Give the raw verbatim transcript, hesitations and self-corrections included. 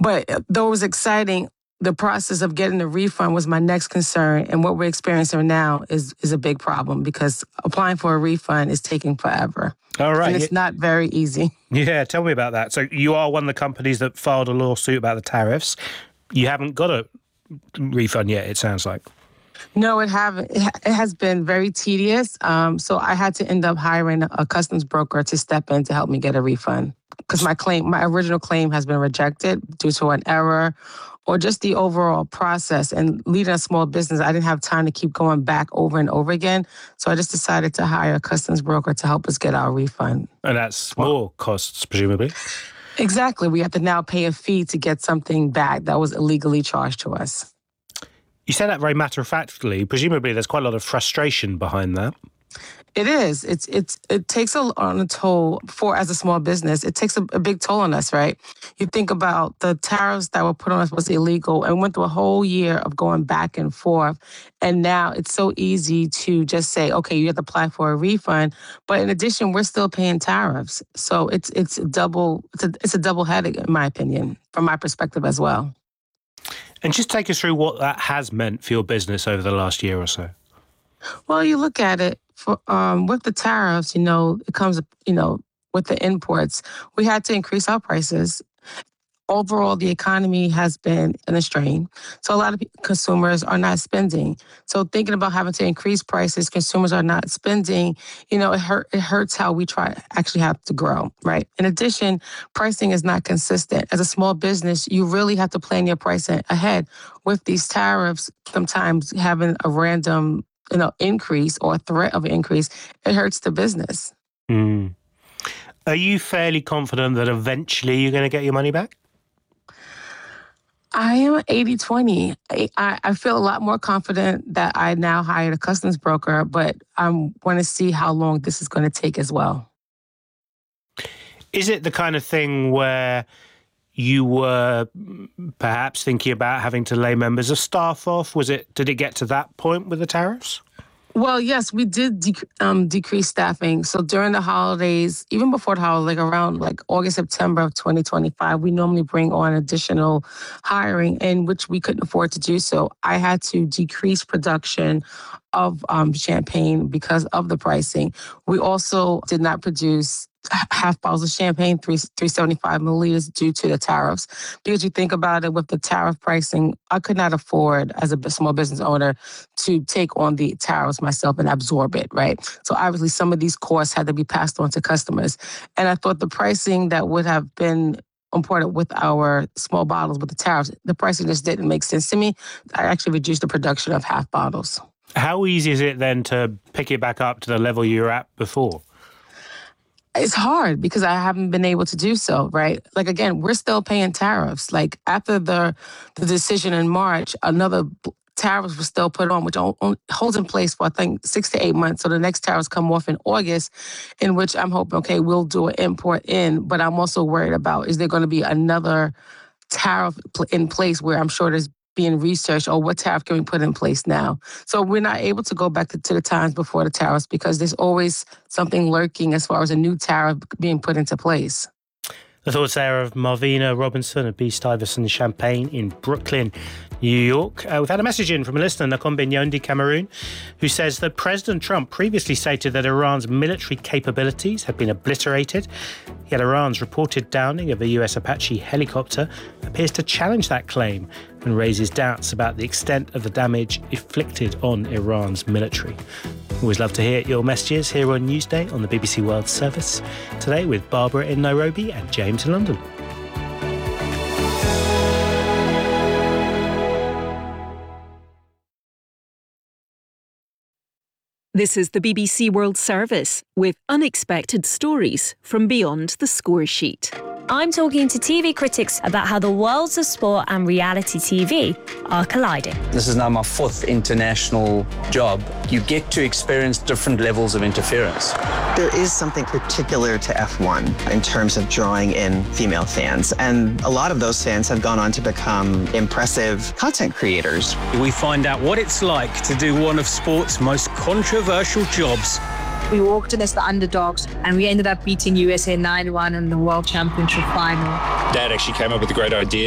But though it was exciting, the process of getting the refund was my next concern. And what we're experiencing now is, is a big problem because applying for a refund is taking forever. All right. And it's not very easy. Yeah, tell me about that. So you are one of the companies that filed a lawsuit about the tariffs. You haven't got a refund yet, it sounds like. No, it haven't. It has been very tedious. Um, so I had to end up hiring a customs broker to step in to help me get a refund because my claim, my original claim has been rejected due to an error or just the overall process. And leading a small business, I didn't have time to keep going back over and over again. So I just decided to hire a customs broker to help us get our refund. And that's more costs, presumably? Exactly. We have to now pay a fee to get something back that was illegally charged to us. You say that very matter-of-factly. Presumably there's quite a lot of frustration behind that. It is. It's it's it takes a on a toll for as a small business. It takes a, a big toll on us, right? You think about the tariffs that were put on us was illegal and went through a whole year of going back and forth. And now it's so easy to just say, okay, you have to apply for a refund. But in addition, we're still paying tariffs. So it's it's a double it's a, it's a double headache, in my opinion, from my perspective as well. And just take us through what that has meant for your business over the last year or so. Well, you look at it for um, with the tariffs, you know, it comes, you know, with the imports, we had to increase our prices. Overall, the economy has been in a strain. So a lot of consumers are not spending. So thinking about having to increase prices, consumers are not spending, you know, it hurt, it hurts how we try actually have to grow, right? In addition, pricing is not consistent. As a small business, you really have to plan your pricing ahead. With these tariffs, sometimes having a random, you know, increase or threat of an increase, it hurts the business. Mm. Are you fairly confident that eventually you're going to get your money back? I am eighty twenty. I, I feel a lot more confident that I now hired a customs broker, but I want to see how long this is going to take as well. Is it the kind of thing where you were perhaps thinking about having to lay members of staff off? Was it? Did it get to that point with the tariffs? Well, yes, we did dec- um, decrease staffing. So during the holidays, even before the holidays, like around like August, September of twenty twenty-five, we normally bring on additional hiring in which we couldn't afford to do so. I had to decrease production of um, champagne because of the pricing. We also did not produce half bottles of champagne, three, 375 milliliters due to the tariffs. Because you think about it with the tariff pricing, I could not afford as a small business owner to take on the tariffs myself and absorb it, right? So obviously some of these costs had to be passed on to customers. And I thought the pricing that would have been important with our small bottles with the tariffs, the pricing just didn't make sense to me. I actually reduced the production of half bottles. How easy is it then to pick it back up to the level you were at before? It's hard because I haven't been able to do so, right? Like, again, we're still paying tariffs. Like, after the the decision in March, another tariffs was still put on, which holds in place for, I think, six to eight months. So the next tariffs come off in August, in which I'm hoping, okay, we'll do an import in. But I'm also worried about, is there going to be another tariff in place where I'm sure there's being researched, or what tariff can we put in place now? So we're not able to go back to, to the times before the tariffs because there's always something lurking as far as a new tariff being put into place. The thoughts there of Marvina Robinson of B. Stuyvesant Champagne in Brooklyn, New York. Uh, we've had a message in from a listener, Nakombe Nyondi, Cameroon, who says that President Trump previously stated that Iran's military capabilities had been obliterated. Yet Iran's reported downing of a U S Apache helicopter appears to challenge that claim and raises doubts about the extent of the damage inflicted on Iran's military. Always love to hear your messages here on Newsday on the B B C World Service. Today with Barbara in Nairobi and James in London. This is the B B C World Service with unexpected stories from beyond the score sheet. I'm talking to T V critics about how the worlds of sport and reality T V are colliding. This is now my fourth international job. You get to experience different levels of interference. There is something particular to F one in terms of drawing in female fans, and a lot of those fans have gone on to become impressive content creators. We find out what it's like to do one of sport's most controversial jobs. We walked in as the underdogs, and we ended up beating U S A nine one in the World Championship final. Dad actually came up with a great idea.